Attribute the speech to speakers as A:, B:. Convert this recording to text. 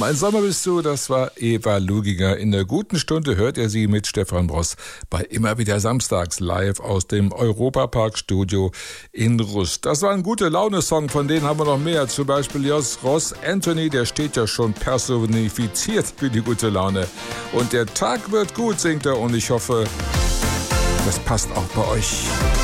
A: Mein Sommer bist du, das war Eva Luginger. In der guten Stunde hört ihr sie mit Stefan Bross bei Immer wieder samstags live aus dem Europapark-Studio in Rust. Das war ein Gute-Laune-Song, von denen haben wir noch mehr. Zum Beispiel Jos Ross Anthony, der steht ja schon personifiziert für die gute Laune. Und der Tag wird gut, singt er, und ich hoffe, das passt auch bei euch.